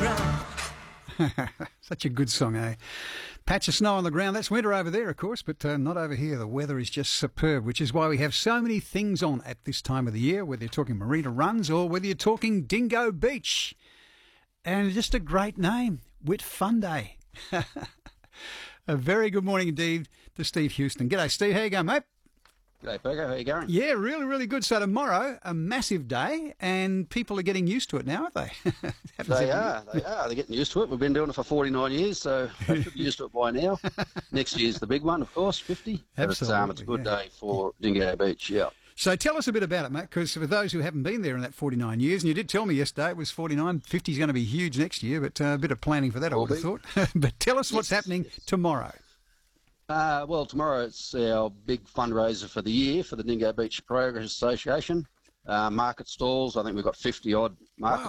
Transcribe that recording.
ground. Such a good song, eh? Patch of snow on the ground. That's winter over there, of course, but not over here. The weather is just superb, which is why we have so many things on at this time of the year, whether you're talking marina runs or whether you're talking Dingo Beach. And just a great name, Whitfunday. A very good morning indeed to Steve Houston. G'day, Steve. How you going, mate? G'day, Perko. How you going? Yeah, really, really good. So tomorrow, a massive day, and people are getting used to it now, aren't they? They are. They're getting used to it. We've been doing it for 49 years, so they should be used to it by now. Next year's the big one, of course, 50. Absolutely. It's a good day for Dingo Beach, yeah. So tell us a bit about it, mate, because for those who haven't been there in that 49 years, and you did tell me yesterday it was 49, 50 is going to be huge next year, but a bit of planning for that, I would have thought. But tell us what's happening tomorrow. Well, tomorrow it's our big fundraiser for the year for the Dingo Beach Progress Association. Market stalls, I think we've got 50-odd market